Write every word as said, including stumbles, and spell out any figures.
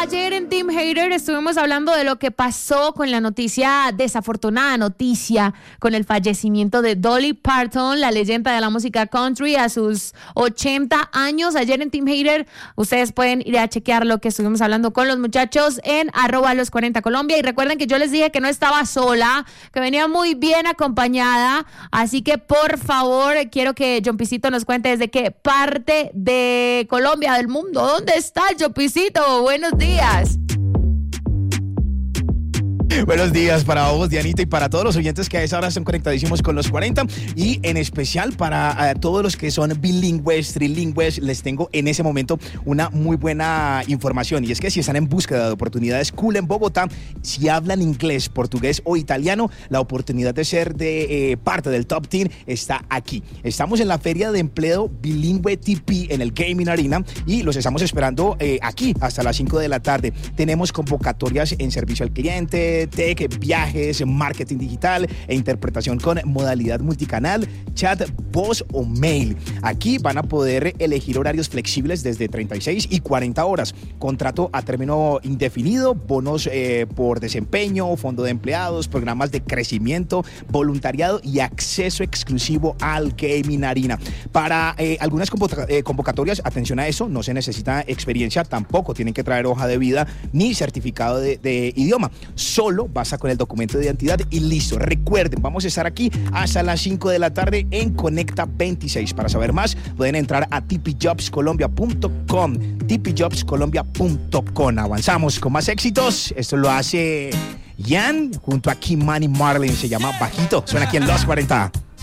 Ayer en Team Hater estuvimos hablando de lo que pasó con la noticia, desafortunada noticia, con el fallecimiento de Dolly Parton, la leyenda de la música country, a sus ochenta años. Ayer en Team Hater, ustedes pueden ir a chequear lo que estuvimos hablando con los muchachos en arroba los cuarenta Colombia. Y recuerden que yo les dije que no estaba sola, que venía muy bien acompañada. Así que, por favor, quiero que John Pisito nos cuente desde qué parte de Colombia, del mundo. ¿Dónde está John Pisito? Buenos días. Buenos días para vos, Dianita, y para todos los oyentes que a esa hora están conectadísimos con los cuarenta, y en especial para uh, todos los que son bilingües, trilingües. Les tengo en ese momento una muy buena información, y es que si están en búsqueda de oportunidades cool en Bogotá, si hablan inglés, portugués o italiano, la oportunidad de ser de eh, parte del Top diez está aquí. Estamos en la Feria de Empleo Bilingüe T P en el Gaming Arena y los estamos esperando eh, aquí hasta las cinco de la tarde. Tenemos convocatorias en servicio al cliente, tech, viajes, marketing digital e interpretación con modalidad multicanal, chat, voz o mail. Aquí van a poder elegir horarios flexibles desde treinta y seis y cuarenta horas, contrato a término indefinido, bonos eh, por desempeño, fondo de empleados, programas de crecimiento, voluntariado y acceso exclusivo al Gaming Arena. Para eh, algunas convoca- eh, convocatorias, atención a eso, no se necesita experiencia, tampoco tienen que traer hoja de vida ni certificado de, de idioma. Solo basta con el documento de identidad y listo. Recuerden, vamos a estar aquí hasta las cinco de la tarde en Conecta veintiséis. Para saber más, pueden entrar a t p jobs colombia punto com, t p jobs colombia punto com. Avanzamos con más éxitos. Esto lo hace Yan junto a Kimani Marlin. Se llama Bajito. Suena aquí en Los cuarenta.